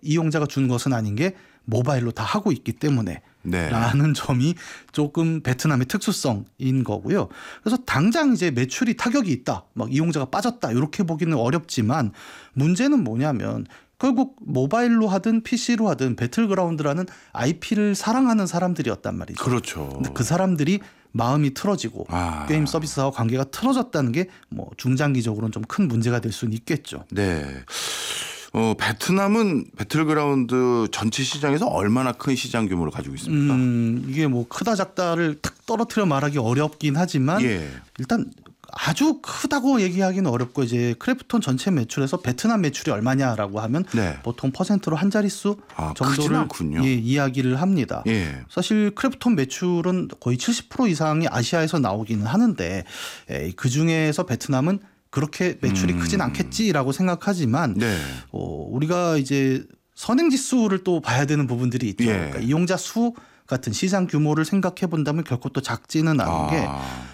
이용자가 준 것은 아닌 게 모바일로 다 하고 있기 때문에 네. 라는 점이 조금 베트남의 특수성인 거고요. 그래서 당장 이제 매출이 타격이 있다, 막 이용자가 빠졌다 이렇게 보기는 어렵지만 문제는 뭐냐면 결국 모바일로 하든 PC로 하든 배틀그라운드라는 IP를 사랑하는 사람들이었단 말이죠. 그렇죠. 근데 그 사람들이 마음이 틀어지고 게임 서비스와 관계가 틀어졌다는 게 뭐 중장기적으로는 좀 큰 문제가 될 수는 있겠죠. 네. 베트남은 배틀그라운드 전체 시장에서 얼마나 큰 시장 규모를 가지고 있습니까? 이게 뭐 크다 작다를 탁 떨어뜨려 말하기 어렵긴 하지만 예. 일단 아주 크다고 얘기하기는 어렵고 이제 크래프톤 전체 매출에서 베트남 매출이 얼마냐라고 하면 네. 보통 퍼센트로 한 자릿수 크진 정도를 않군요. 이야기를 합니다. 예. 사실 크래프톤 매출은 거의 70% 이상이 아시아에서 나오기는 하는데 그중에서 베트남은 그렇게 매출이 크진 않겠지라고 생각하지만 네. 우리가 이제 선행지수를 또 봐야 되는 부분들이 있죠. 예. 그러니까 이용자 수 같은 시장 규모를 생각해 본다면 결코 또 작지는 않은 게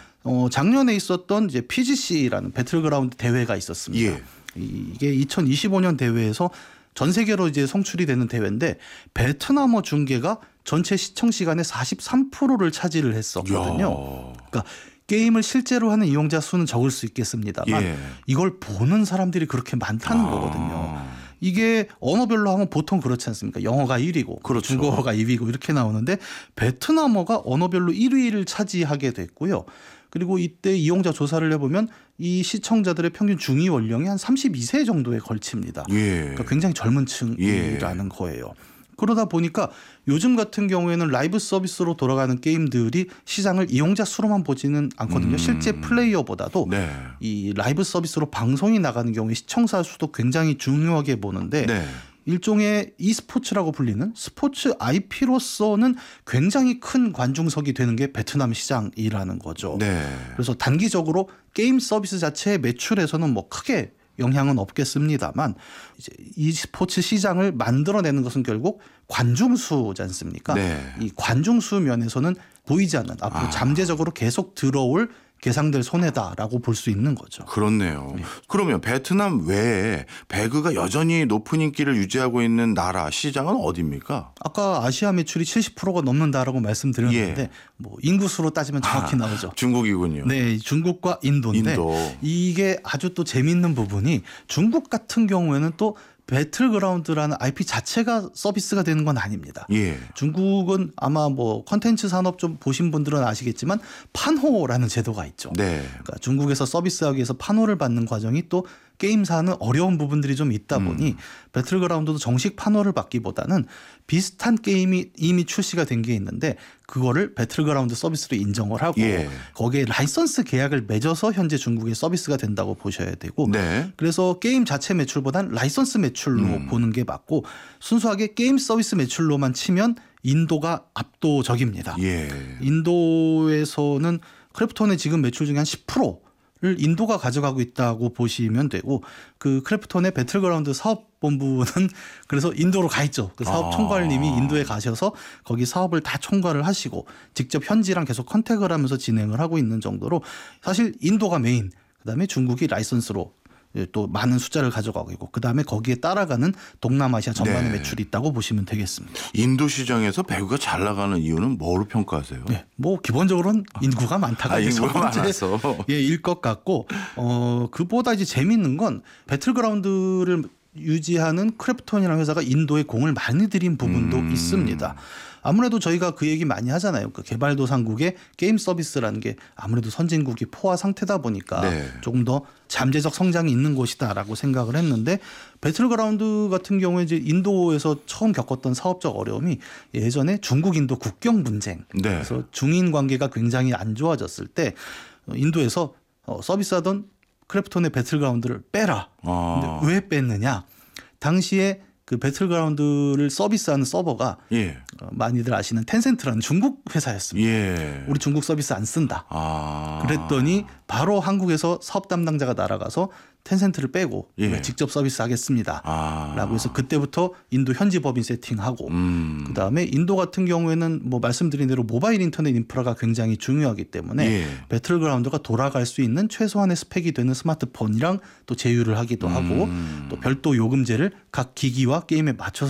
작년에 있었던 이제 PGC라는 배틀그라운드 대회가 있었습니다. 예. 이게 2025년 대회에서 전 세계로 이제 송출이 되는 대회인데 베트남어 중계가 전체 시청 시간의 43%를 차지를 했었거든요. 그러니까 게임을 실제로 하는 이용자 수는 적을 수 있겠습니다만 이걸 보는 사람들이 그렇게 많다는 거거든요. 이게 언어별로 하면 보통 그렇지 않습니까? 영어가 1위고 그렇죠. 중국어가 2위고 이렇게 나오는데 베트남어가 언어별로 1위를 차지하게 됐고요. 그리고 이때 이용자 조사를 해보면 이 시청자들의 평균 중위 연령이 한 32세 정도에 걸칩니다. 그러니까 굉장히 젊은 층이라는 거예요. 그러다 보니까 요즘 같은 경우에는 라이브 서비스로 돌아가는 게임들이 시장을 이용자 수로만 보지는 않거든요. 실제 플레이어보다도 이 라이브 서비스로 방송이 나가는 경우에 시청자 수도 굉장히 중요하게 보는데 일종의 e스포츠라고 불리는 스포츠 IP로서는 굉장히 큰 관중석이 되는 게 베트남 시장이라는 거죠. 그래서 단기적으로 게임 서비스 자체의 매출에서는 뭐 크게 영향은 없겠습니다만 이제 e스포츠 시장을 만들어내는 것은 결국 관중수지 않습니까? 이 관중수 면에서는 보이지 않는 앞으로 잠재적으로 계속 들어올 계상될 손해다라고 볼 수 있는 거죠. 그렇네요. 그러면 베트남 외에 배그가 여전히 높은 인기를 유지하고 있는 나라 시장은 어디입니까? 아까 아시아 매출이 70%가 넘는다라고 말씀드렸는데 뭐 인구수로 따지면 정확히 나오죠. 중국이군요. 네, 중국과 인도인데 이게 아주 또 재미있는 부분이 중국 같은 경우에는 또 배틀그라운드라는 IP 자체가 서비스가 되는 건 아닙니다. 중국은 아마 뭐 컨텐츠 산업 좀 보신 분들은 아시겠지만 판호라는 제도가 있죠. 그러니까 중국에서 서비스하기 위해서 판호를 받는 과정이 또 게임사는 어려운 부분들이 좀 있다 보니 배틀그라운드도 정식 판호를 받기보다는 비슷한 게임이 이미 출시가 된 게 있는데 그거를 배틀그라운드 서비스로 인정을 하고 거기에 라이선스 계약을 맺어서 현재 중국의 서비스가 된다고 보셔야 되고 그래서 게임 자체 매출보단 라이선스 매출로 보는 게 맞고 순수하게 게임 서비스 매출로만 치면 인도가 압도적입니다. 인도에서는 크래프톤의 지금 매출 중에 한 10%를 인도가 가져가고 있다고 보시면 되고 그 크래프톤의 배틀그라운드 사업본부는 그래서 인도로 가 있죠. 그 사업 총괄님이 인도에 가셔서 거기 사업을 다 총괄을 하시고 직접 현지랑 계속 컨택을 하면서 진행을 하고 있는 정도로 사실 인도가 메인 그다음에 중국이 라이선스로 또 많은 숫자를 가져가고 있고 그다음에 거기에 따라가는 동남아시아 전반의 매출이 있다고 보시면 되겠습니다. 인도 시장에서 배그가 잘 나가는 이유는 뭐로 평가하세요? 뭐 기본적으로는 인구가 많다가 인구가 많아서 일 것 같고 그보다 이제 재미있는 건 배틀그라운드를 유지하는 크래프톤이라는 회사가 인도에 공을 많이 들인 부분도 있습니다. 아무래도 저희가 그 얘기 많이 하잖아요. 그 개발도상국의 게임 서비스라는 게 아무래도 선진국이 포화 상태다 보니까 조금 더 잠재적 성장이 있는 곳이다라고 생각을 했는데 배틀그라운드 같은 경우에 이제 인도에서 처음 겪었던 사업적 어려움이 예전에 중국 인도 국경 분쟁 그래서 중인 관계가 굉장히 안 좋아졌을 때 인도에서 서비스하던 크래프톤의 배틀그라운드를 빼라. 근데 왜 뺐느냐? 당시에 그 배틀그라운드를 서비스하는 서버가 많이들 아시는 텐센트라는 중국 회사였습니다. 우리 중국 서비스 안 쓴다. 그랬더니 바로 한국에서 사업 담당자가 날아가서 텐센트를 빼고 직접 서비스하겠습니다. 라고 해서 그때부터 인도 현지 법인 세팅하고 그다음에 인도 같은 경우에는 뭐 말씀드린 대로 모바일 인터넷 인프라가 굉장히 중요하기 때문에 배틀그라운드가 돌아갈 수 있는 최소한의 스펙이 되는 스마트폰이랑 또 제휴를 하기도 하고 또 별도 요금제를 각 기기와 게임에 맞춰서